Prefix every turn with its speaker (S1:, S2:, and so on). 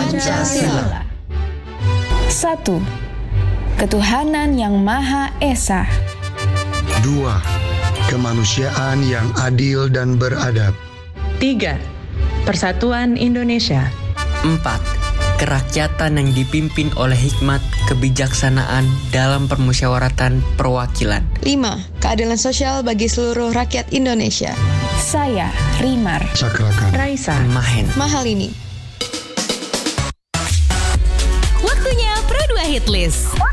S1: Pancasila. 1. Ketuhanan yang Maha Esa.
S2: 2. Kemanusiaan yang adil dan beradab.
S3: 3. Persatuan Indonesia.
S4: 4. Kerakyatan yang dipimpin oleh hikmat kebijaksanaan dalam permusyawaratan perwakilan.
S5: 5. Keadilan sosial bagi seluruh rakyat Indonesia.
S1: Saya, Rimar.
S2: Sakrakan.
S3: Raisa.
S4: Mahen.
S5: Mahalini.
S6: Waktunya Pro 2 Hit List.